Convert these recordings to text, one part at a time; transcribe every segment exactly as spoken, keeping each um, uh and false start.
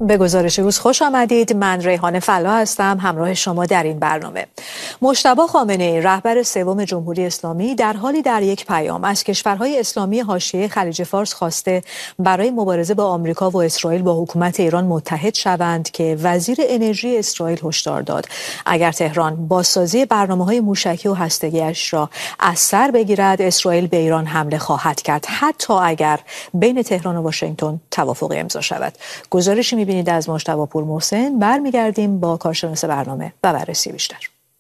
به گزارش روز خوش آمدید. من ریحانه فلا هستم همراه شما در این برنامه. مجتبی خامنه‌ای رهبر سوم جمهوری اسلامی در حالی در یک پیام از کشورهای اسلامی حاشیه خلیج فارس خواسته برای مبارزه با آمریکا و اسرائیل با حکومت ایران متحد شوند که وزیر انرژی اسرائیل هشدار داد اگر تهران بازسازی برنامه‌های موشکی و هسته‌ای‌اش را از سر بگیرد اسرائیل به ایران حمله خواهد کرد، حتی اگر بین تهران و واشنگتن توافقی امضا شود. گزارشی می‌بینید از مجتبی پورمحسن. برمیگردیم با کارشناس برنامه و بررسی بیشتر.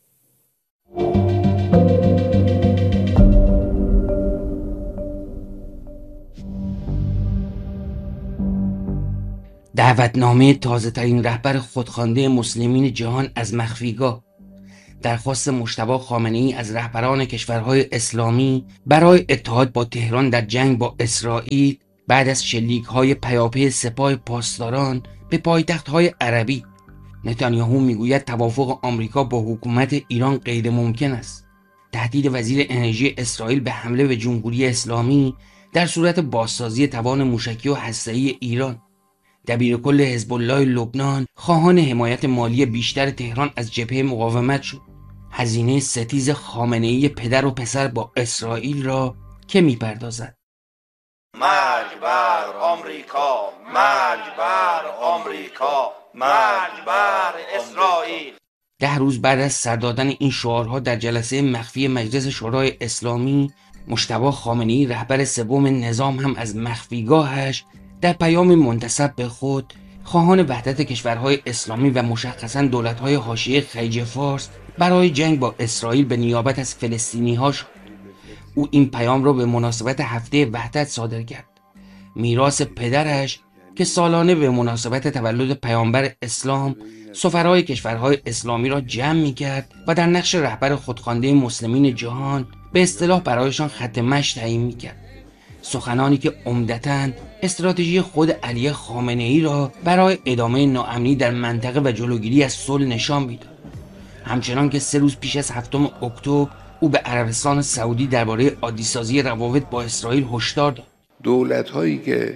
دعوتنامه تازه‌ترین رهبر خودخوانده مسلمین جهان از مخفیگاه، درخواست مجتبی خامنه‌ای از رهبران کشورهای اسلامی برای اتحاد با تهران در جنگ با اسرائیل بعد از شلیک‌های پیاپی سپاه پاسداران به پایتخت‌های عربی. نتانیاهو میگوید توافق آمریکا با حکومت ایران غیر ممکن است. تهدید وزیر انرژی اسرائیل به حمله به جمهوری اسلامی در صورت بازسازی توان موشکی و هسته‌ای ایران. دبیرکل حزب الله لبنان خواهان حمایت مالی بیشتر تهران از جبهه مقاومت شد. هزینه ستیز خامنه‌ای پدر و پسر با اسرائیل را که میپردازد؟ مرگ بر آمریکا، مرگ بر آمریکا، مرگ بر اسرائیل. ده روز بعد از سر دادن این شعارها در جلسه مخفی مجلس شورای اسلامی، مجتبی خامنه‌ای رهبر سوم نظام هم از مخفیگاهش در پیام منتسب به خود خواهان وحدت کشورهای اسلامی و مشخصاً دولت‌های حاشیه خلیج فارس برای جنگ با اسرائیل به نیابت از فلسطینی‌ها شد. او این پیام را به مناسبت هفته وحدت صادر کرد، میراث پدرش که سالانه به مناسبت تولد پیامبر اسلام سفرای کشورهای اسلامی را جمع می‌کرد و در نقش رهبر خودخوانده مسلمین جهان به اصطلاح برایشان خط مشی تعیین می‌کرد. سخنانی که عمدتاً استراتژی خود علی خامنه‌ای را برای ادامه ناامنی در منطقه و جلوگیری از صلح نشان می‌داد. همچنان که سه روز پیش از هفتم اکتبر او به عربستان سعودی درباره عادی‌سازی روابط با اسرائیل هشدار داد. دولت‌هایی که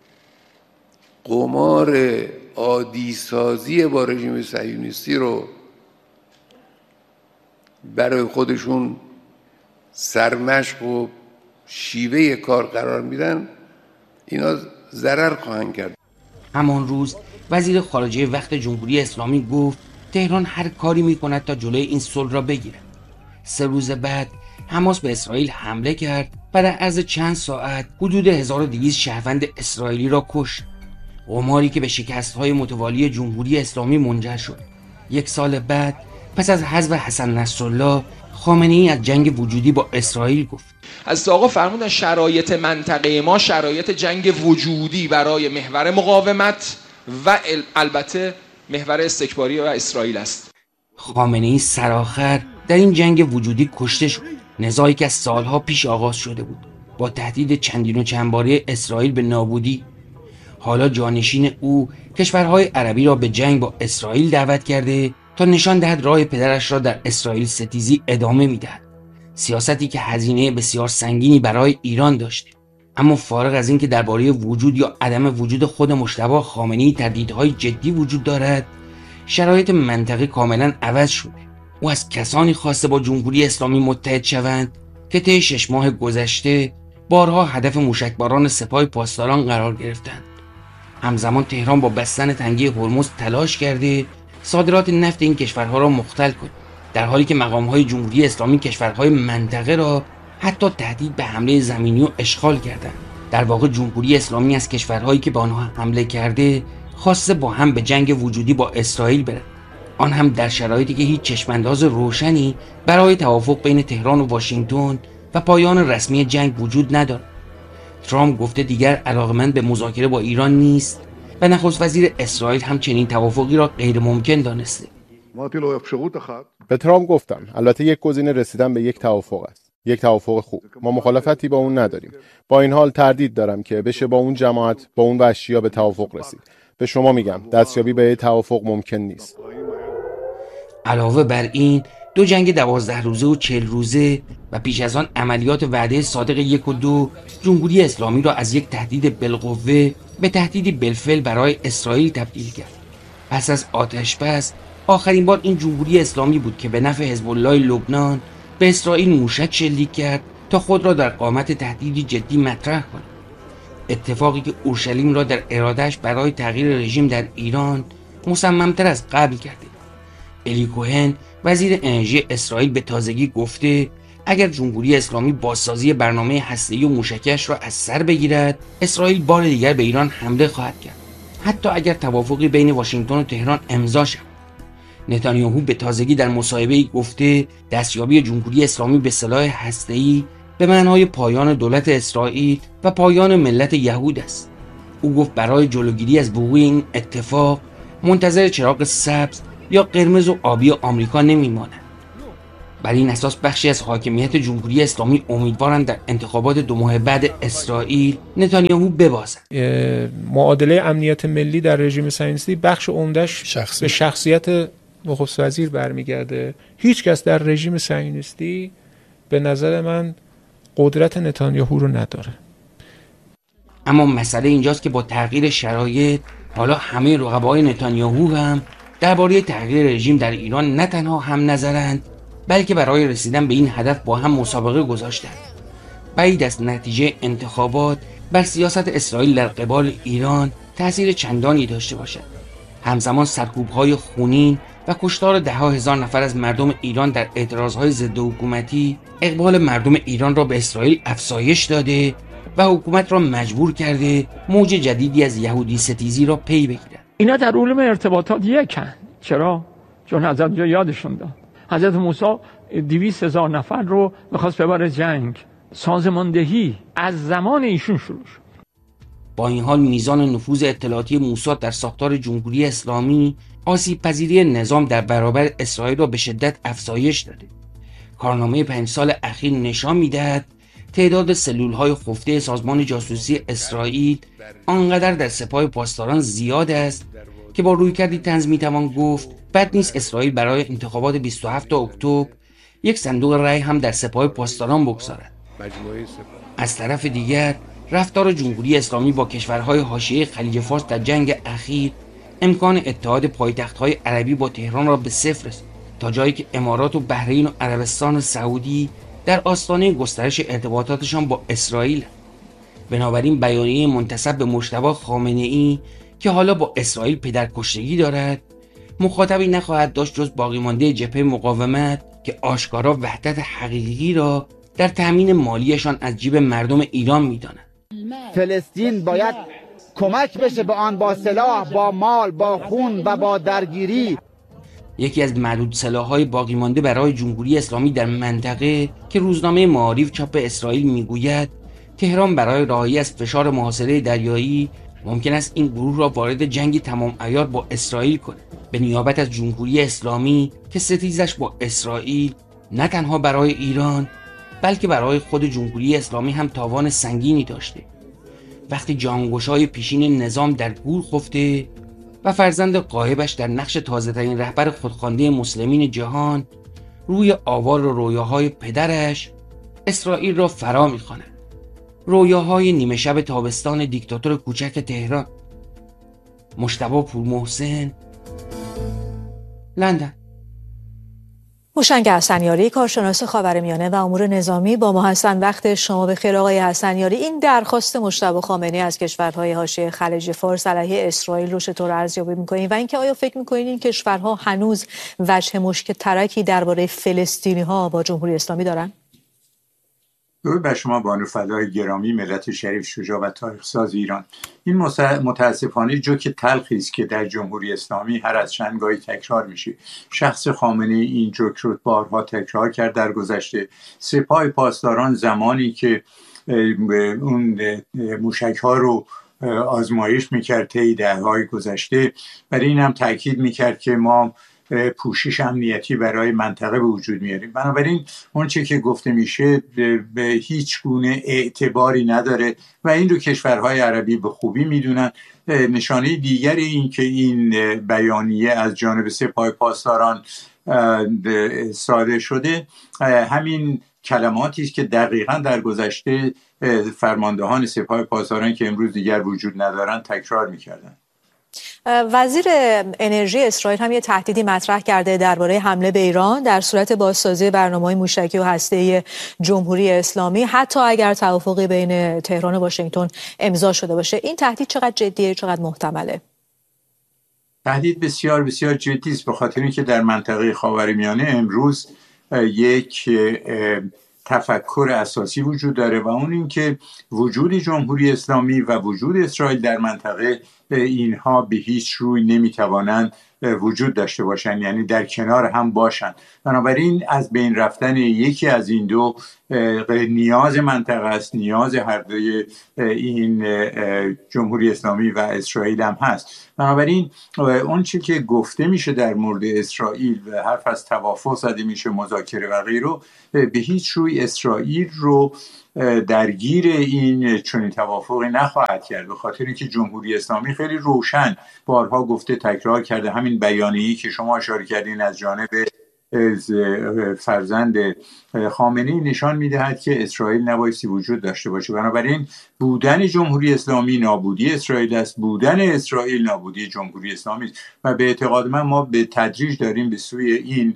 قمار عادی‌سازی با رژیم صهیونیستی رو برای خودشون سرمشق و شیوه کار قرار میدن، اینا ضرر خواهند کرد. همان روز وزیر خارجه وقت جمهوری اسلامی گفت تهران هر کاری میکند تا جلوی این صلح را بگیرد. سه روز بعد حماس به اسرائیل حمله کرد و در عرض چند ساعت حدود هزار و دویست شهروند اسرائیلی را کشت. قماری که به شکست‌های متوالی جمهوری اسلامی منجر شد. یک سال بعد پس از حذف حسن نصرالله، خامنه‌ای از جنگ وجودی با اسرائیل گفت. از آقا فرمودن شرایط منطقه ما شرایط جنگ وجودی برای محور مقاومت و البته محور استکباری و اسرائیل است. خامنه‌ای سرآخر در این جنگ وجودی کشته شد. نزاعی که از سالها پیش آغاز شده بود با تهدید چندین و چندباره اسرائیل به نابودی. حالا جانشین او کشورهای عربی را به جنگ با اسرائیل دعوت کرده تا نشان دهد راه پدرش را در اسرائیل ستیزی ادامه میدهد. سیاستی که هزینه بسیار سنگینی برای ایران داشته. اما فارغ از این که درباره وجود یا عدم وجود خود مجتبی خامنه‌ای تردیدهای جدی وجود دارد، شرایط منطقه کاملا عوض شده. او از کسانی خواسته با جمهوری اسلامی متحد شوند که طی شش ماه گذشته بارها هدف موشکباران سپاه پاسداران قرار گرفتند. همزمان تهران با بستن تنگه هرمز تلاش کرده صادرات نفت این کشورها را مختل کند، در حالی که مقام‌های جمهوری اسلامی کشورهای منطقه را حتی تهدید به حمله زمینی و اشغال کردند. در واقع جمهوری اسلامی از کشورهایی که به آنها حمله کرده خواسته با هم به جنگ وجودی با اسرائیل برد، آن هم در شرایطی که هیچ چشمانداز روشنی برای توافق بین تهران و واشنگتن و پایان رسمی جنگ وجود ندارد. ترامپ گفته دیگر علاقمند به مذاکره با ایران نیست و نخست وزیر اسرائیل هم چنین توافقی را غیر ممکن دانسته. به ترامپ گفتم البته یک گزینه رسیدن به یک توافق است، یک توافق خوب. ما مخالفتی با اون نداریم. با این حال تردید دارم که بشه با اون جماعت با اون وحشی‌ها به توافق رسید. به شما میگم دستیابی به یک توافق ممکن نیست. علاوه بر این دو جنگ دوازده روزه و چهل روزه و پیش از آن عملیات وعده صادق یک و دو جمهوری اسلامی را از یک تهدید بالقوه به تهدیدی بالفعل برای اسرائیل تبدیل کرد. پس از آتش‌بس آخرین بار این جمهوری اسلامی بود که به نفع حزب الله لبنان به اسرائیل موشک شلیک کرد تا خود را در قامت تهدیدی جدی مطرح کند. اتفاقی که اورشلیم را در ارادهش برای تغییر رژیم در ایران مصممتر از قبل کرده. الی کوهن وزیر انرژی اسرائیل به تازگی گفته اگر جمهوری اسلامی بازسازی برنامه هسته‌ای و موشکی‌اش را از سر بگیرد، اسرائیل بار دیگر به ایران حمله خواهد کرد، حتی اگر توافقی بین واشنگتن و تهران امضا شود. نتانیاهو به تازگی در مصاحبه‌ای گفته دستیابی جمهوری اسلامی به سلاح هسته‌ای به معنای پایان دولت اسرائیل و پایان ملت یهود است. او گفت برای جلوگیری از وقوع این اتفاق منتظر چراغ سبز یا قرمز و آبی آمریکا نمی‌ماند. بر این اساس بخشی از حاکمیت جمهوری اسلامی امیدوارند در انتخابات دو ماه بعد اسرائیل نتانیاهو ببازد. معادله امنیت ملی در رژیم صهیونیستی بخش عمده‌اش شخصی. به شخصیت نخست وزیر برمیگرده. هیچ کس در رژیم صهیونیستی به نظر من قدرت نتانیاهو رو نداره. اما مسئله اینجاست که با تغییر شرایط حالا همه رقبای نتانیاهو هم درباره تغییر رژیم در ایران نه تنها هم نظرند، بلکه برای رسیدن به این هدف با هم مسابقه گذاشتند. بعید از نتیجه انتخابات بر سیاست اسرائیل در قبال ایران تأثیر چندانی داشته باشد. همزمان سرکوب‌های خونین و کشتار ده ها هزار نفر از مردم ایران در اعتراضهای ضد حکومتی اقبال مردم ایران را به اسرائیل افزایش داده و حکومت را مجبور کرده موج جدیدی از یهودی ستیزی را پی بگیرد. اینا در علوم ارتباطات یکن. چرا؟ چون حضرت جا یادشون داد. حضرت موسی دویست هزار نفر رو میخواست ببره جنگ. سازماندهی از زمان ایشون شروع شد. با این حال میزان نفوذ اطلاعاتی موساد در ساختار جمهوری اسلامی آسیب پذیری نظام در برابر اسرائیل را به شدت افزایش داده. کارنامه پنج سال اخیر نشان میدهد تعداد سلول‌های خفته سازمان جاسوسی اسرائیل آنقدر در سپاه پاسداران زیاد است که با رویکردی طنز میتوان گفت بد نیست اسرائیل برای انتخابات بیست و هفتم اکتبر یک صندوق رای هم در سپاه پاسداران بگذارد. از طرف دیگر رفتار جمهوری اسلامی با کشورهای حاشیه خلیج فارس در جنگ اخیر امکان اتحاد پایتخت‌های عربی با تهران را به صفر رساند، تا جایی که امارات و بحرین و عربستان و سعودی در آستانه گسترش ارتباطاتشان با اسرائیل. بنابراین بیانیه منتسب به مجتبی خامنه‌ای که حالا با اسرائیل پدرکشتگی دارد مخاطبی نخواهد داشت جز باقی مانده جبهه مقاومت که آشکارا وحدت حقیقی را در تامین مالیشان از جیب مردم ایران می‌دانند. فلسطین باید کمک بشه به آن با سلاح، با مال، با خون و با درگیری. یکی از معدود سلاح‌های باقی مانده برای جمهوری اسلامی در منطقه که روزنامه معارف چاپ اسرائیل میگوید تهران برای رهایی از فشار محاصره دریایی ممکن است این گروه را وارد جنگی تمام عیار با اسرائیل کند، به نیابت از جمهوری اسلامی که ستیزش با اسرائیل نه تنها برای ایران بلکه برای خود جمهوری اسلامی هم تاوان سنگینی داشته. وقتی جانگوشای پیشین نظام در گور خفته و فرزند غایبش در نقش تازه‌ترین رهبر خودخوانده مسلمین جهان روی آوار و رویاهای پدرش اسرائیل را فرا می‌خواند. رویاهای نیمه شب تابستان دیکتاتور کوچک تهران. مجتبی پورمحسن، لندن. هوشنگ حسنیاری، کارشناس خاورمیانه و امور نظامی با ما هستند. وقت شما بخیر آقای حسنیاری. این درخواست مجتبی خامنه‌ای از کشورهای حاشیه خلیج فارس علیه اسرائیل رو چطور ارزیابی می‌کنید و اینکه آیا فکر می‌کنید این کشورها هنوز وجه مشک ترکی درباره فلسطینی‌ها با جمهوری اسلامی دارن؟ درود بر شما بانو فدای گرامی، ملت شریف، شجاع و تاریخ ساز ایران. این متاسفانه جوک تلخی است که در جمهوری اسلامی هر از چند گاهی تکرار میشه. شخص خامنه‌ای این جوک رو بارها تکرار کرد در گذشته. سپاه پاسداران زمانی که اون موشک ها رو آزمایش میکرد طی دهه‌های گذشته، برای این هم تاکید میکرد که ما پوشش امنیتی برای منطقه به وجود میاریم. بنابراین اون چه که گفته میشه به هیچ گونه اعتباری نداره و این رو کشورهای عربی به خوبی میدونن. نشانه دیگری این که این بیانیه از جانب سپاه پاسداران صادر شده همین کلماتی است که دقیقاً در گذشته فرماندهان سپاه پاسداران که امروز دیگر وجود ندارند تکرار می‌کردند. وزیر انرژی اسرائیل هم یه تهدیدی مطرح کرده درباره حمله به ایران در صورت بازسازی برنامه‌های موشکی و هسته‌ای جمهوری اسلامی، حتی اگر توافقی بین تهران و واشنگتن امضا شده باشه. این تهدید چقدر جدیه، چقدر محتمله؟ تهدید بسیار بسیار جدی است، به خاطر اینکه در منطقه خاورمیانه امروز یک تفکر اساسی وجود داره و اون این که وجود جمهوری اسلامی و وجود اسرائیل در منطقه اینها به هیچ روی نمیتوانند وجود داشته باشند، یعنی در کنار هم باشند. بنابراین از بین رفتن یکی از این دو نیاز منطقه است، نیاز هر دوی این جمهوری اسلامی و اسرائیل هم هست. بنابراین اون چی که گفته میشه در مورد اسرائیل و حرف از توافق زده میشه، مذاکره و غیره، به هیچ روی اسرائیل رو درگیر این چنین توافقی نخواهد کرد، به خاطر اینکه جمهوری اسلامی خیلی روشن بارها گفته، تکرار کرده. همین بیانیه‌ای که شما اشاره کردین از جانب فرزند خامنه‌ای نشان می‌دهد که اسرائیل نبایستی وجود داشته باشه. بنابراین بودن جمهوری اسلامی نابودی اسرائیل است، بودن اسرائیل نابودی جمهوری اسلامی است و به اعتقاد من ما به تدریج داریم به سوی این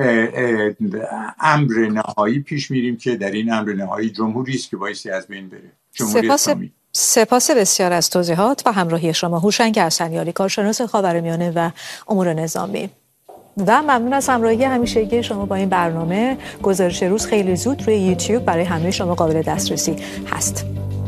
امر نهایی پیش میریم که در این امر نهایی جمهوری است که بایستی از بین بره، جمهوری سپاس اسلامی. سپاس بسیار از توضیحات و همراهی شما. هوشنگ حسنیاری، کارشناس خاورمیانه و امور نظامی. و ممنون از همراهی همیشگی شما با این برنامه. گزارش روز خیلی زود روی یوتیوب برای همه شما قابل دسترسی هست.